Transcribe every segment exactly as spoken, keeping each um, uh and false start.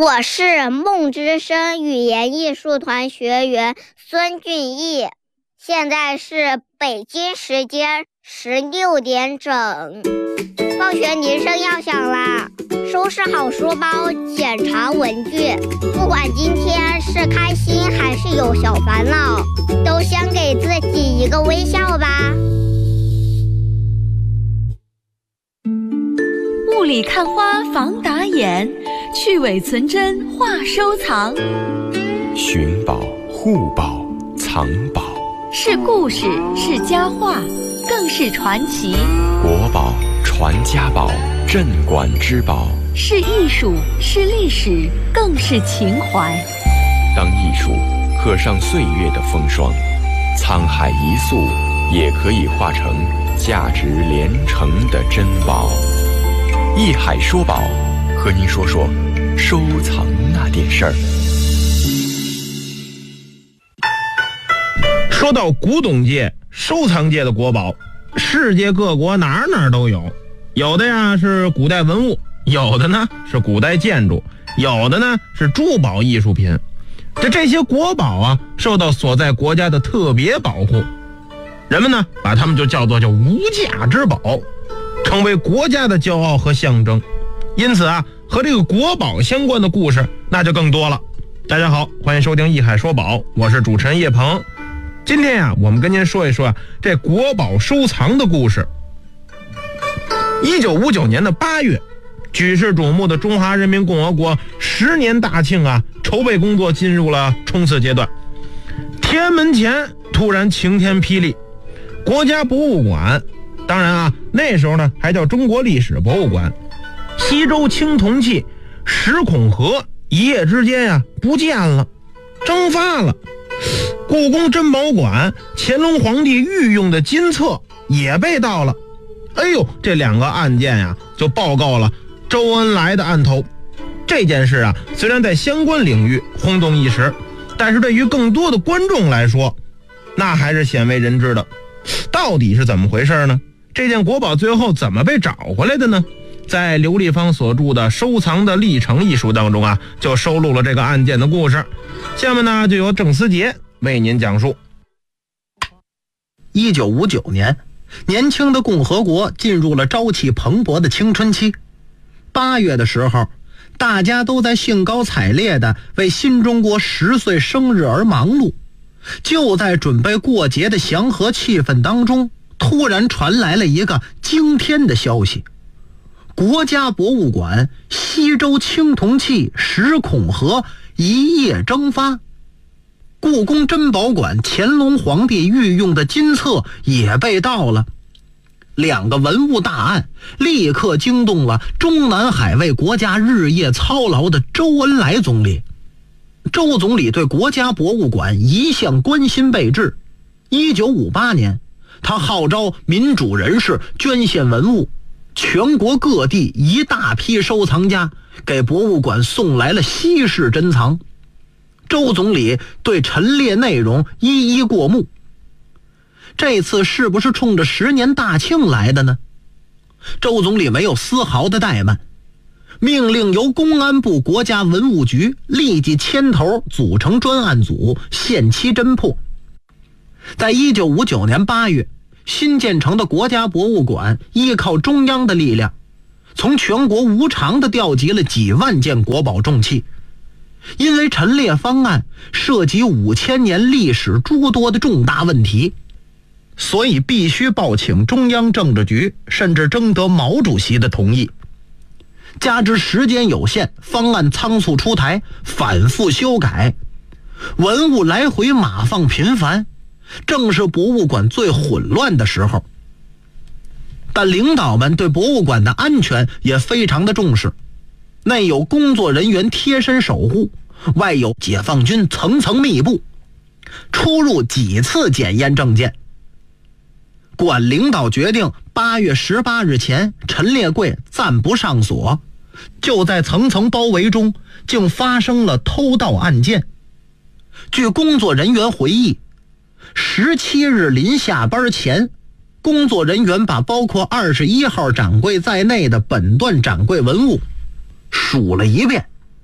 我是梦之声语言艺术团学员孙俊毅，现在是北京时间十六点整。放学铃声要响啦，收拾好书包，检查文具。不管今天是开心还是有小烦恼，都先给自己一个微笑吧。 雾里看花防打眼，去伪存真话收藏。 寻宝、护宝、藏宝， 是故事，是佳话，更是传奇。 国宝、传家宝、镇馆之宝， 是艺术，是历史，更是情怀。 当艺术刻上岁月的风霜，沧海一粟也可以化成价值连城的珍宝。艺海说宝，和您说说收藏那点事儿。 说到古董界、收藏界的国宝，世界各国哪哪都有。有的呀是古代文物，有的呢是古代建筑，有的呢是珠宝艺术品。这这些国宝啊，受到所在国家的特别保护，人们呢把它们就叫做叫无价之宝，成为国家的骄傲和象征。因此啊，和这个国宝相关的故事那就更多了。大家好，欢迎收听艺海说宝，我是主持人叶鹏。今天呀、啊，我们跟您说一说啊，这国宝收藏的故事。一九五九年的八月，举世瞩目的中华人民共和国十年大庆啊，筹备工作进入了冲刺阶段。天安门前突然晴天霹雳，国家博物馆，当然啊，那时候呢还叫中国历史博物馆，西周青铜器石孔盒一夜之间呀、啊、不见了，蒸发了。故宫珍宝馆乾隆皇帝御用的金册也被盗了。哎呦，这两个案件呀、啊、就报告了周恩来的案头。这件事啊虽然在相关领域轰动一时，但是对于更多的观众来说，那还是鲜为人知的。到底是怎么回事呢？这件国宝最后怎么被找回来的呢？在刘立芳所著的《收藏的历程》一书当中啊，就收录了这个案件的故事。下面呢，就由郑思杰为您讲述。 一九五九年，年轻的共和国进入了朝气蓬勃的青春期。八月的时候，大家都在兴高采烈地为新中国十岁生日而忙碌。就在准备过节的祥和气氛当中，突然传来了一个惊天的消息：国家博物馆西周青铜器石孔盒一夜蒸发，故宫珍宝馆乾隆皇帝御用的金册也被盗了。两个文物大案立刻惊动了中南海为国家日夜操劳的周恩来总理。周总理对国家博物馆一向关心备至。一九五八年，他号召民主人士捐献文物，全国各地一大批收藏家给博物馆送来了稀世珍藏。周总理对陈列内容一一过目。这次是不是冲着十年大庆来的呢？周总理没有丝毫的怠慢，命令由公安部国家文物局立即牵头组成专案组，限期侦破。在一九五九年八月，新建成的国家博物馆依靠中央的力量，从全国无偿地调集了几万件国宝重器。因为陈列方案涉及五千年历史诸多的重大问题，所以必须报请中央政治局，甚至征得毛主席的同意。加之时间有限，方案仓促出台，反复修改，文物来回码放频繁，正是博物馆最混乱的时候。但领导们对博物馆的安全也非常的重视，内有工作人员贴身守护，外有解放军层层密布，出入几次检验证件。馆领导决定八月十八日前陈列柜暂不上锁，就在层层包围中竟发生了偷盗案件。据工作人员回忆，十七日临下班前，工作人员把包括二十一号展柜在内的本段展柜文物数了一遍，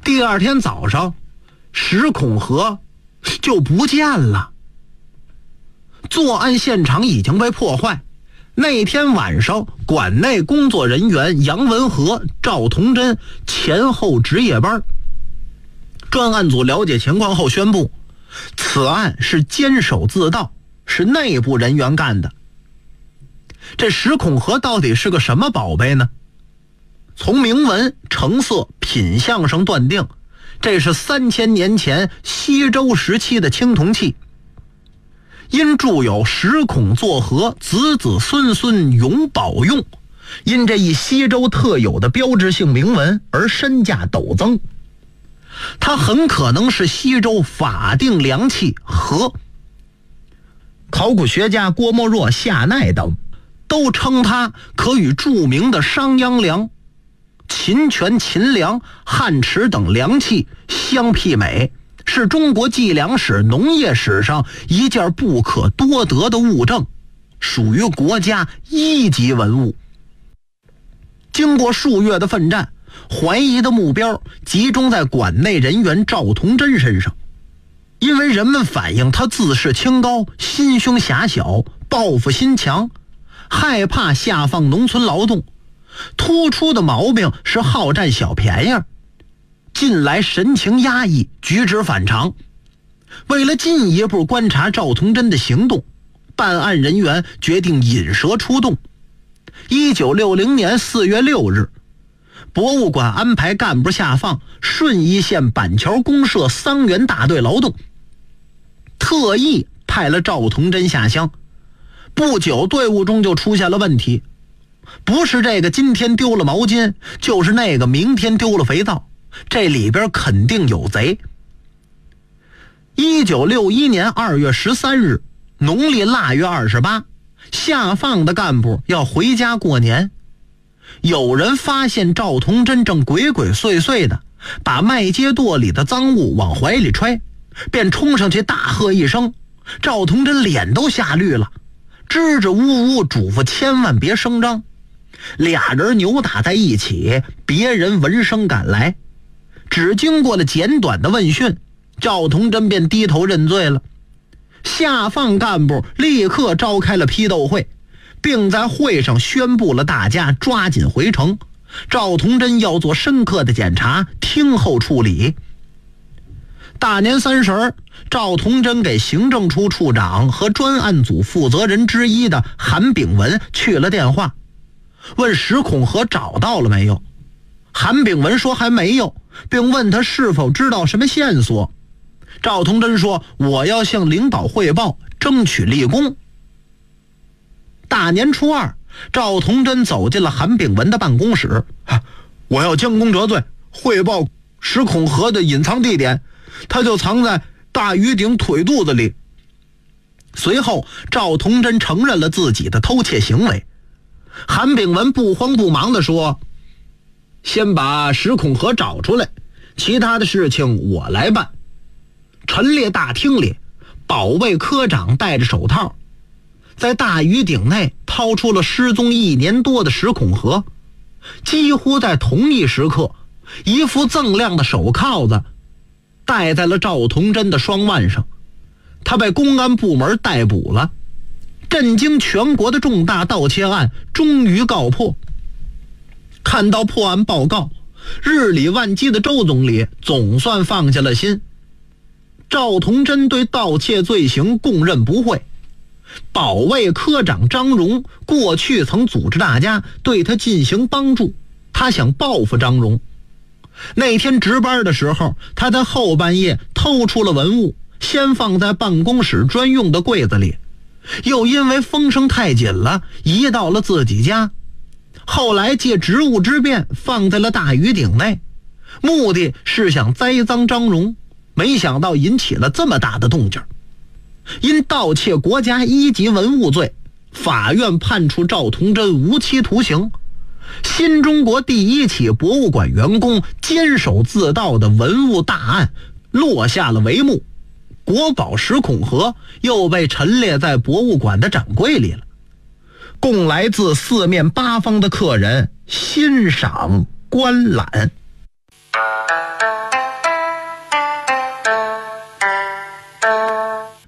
第二天早上，石孔河就不见了。作案现场已经被破坏。那天晚上，馆内工作人员杨文和、赵同珍前后值夜班。专案组了解情况后宣布，此案是监守自盗，是内部人员干的。这石孔河到底是个什么宝贝呢？从铭文、成色、品相上断定，这是三千年前西周时期的青铜器。因铸有石孔作河，子子孙孙永保用，因这一西周特有的标志性铭文而身价陡增。它很可能是西周法定良器和。考古学家郭沫若、夏奈等都称它可与著名的商鞅梁、秦权、秦梁、汉池等良器相媲美，是中国计量史、农业史上一件不可多得的物证，属于国家一级文物。经过数月的奋战，怀疑的目标集中在馆内人员赵同珍身上，因为人们反映他自视清高，心胸狭小，报复心强，害怕下放农村劳动，突出的毛病是好占小便宜，近来神情压抑，举止反常。为了进一步观察赵同珍的行动，办案人员决定引蛇出洞。一九六零年四月六日，博物馆安排干部下放顺义县板桥公社桑园大队劳动，特意派了赵同珍下乡。不久，队伍中就出现了问题，不是这个今天丢了毛巾，就是那个明天丢了肥皂，这里边肯定有贼。一九六一年二月十三日，农历腊月二十八，下放的干部要回家过年。有人发现赵同珍正鬼鬼祟祟的把麦秸垛里的赃物往怀里揣，便冲上去大喝一声。赵同珍脸都吓绿了，支支吾吾嘱咐千万别声张。俩人扭打在一起，别人闻声赶来，只经过了简短的问讯，赵同珍便低头认罪了。下放干部立刻召开了批斗会，并在会上宣布了大家抓紧回城，赵同珍要做深刻的检查，听候处理。大年三十，赵同珍给行政处处长和专案组负责人之一的韩炳文去了电话，问石孔河找到了没有。韩炳文说还没有，并问他是否知道什么线索。赵同珍说，我要向领导汇报，争取立功。大年初二，赵同珍走进了韩炳文的办公室，我要将功折罪，汇报石孔河的隐藏地点，他就藏在大鱼鼎腿肚子里。随后，赵同珍承认了自己的偷窃行为。韩炳文不慌不忙地说，先把石孔河找出来，其他的事情我来办。陈列大厅里，保卫科长戴着手套，在大鱼鼎内掏出了失踪一年多的石孔河。几乎在同一时刻，一副锃亮的手铐子戴在了赵同珍的双腕上，他被公安部门逮捕了。震惊全国的重大盗窃案终于告破。看到破案报告，日理万机的周总理总算放下了心。赵同珍对盗窃罪行供认不讳。保卫科长张荣过去曾组织大家对他进行帮助，他想报复张荣。那天值班的时候，他在后半夜偷出了文物，先放在办公室专用的柜子里，又因为风声太紧了，移到了自己家。后来借职务之便放在了大鱼鼎内，目的是想栽赃张荣，没想到引起了这么大的动静。因盗窃国家一级文物罪，法院判处赵同珍无期徒刑。新中国第一起博物馆员工监守自盗的文物大案落下了帷幕，国宝石孔河又被陈列在博物馆的展柜里了，供来自四面八方的客人欣赏观览。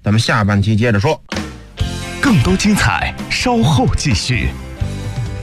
咱们下半期接着说。 更多精彩，稍后继续。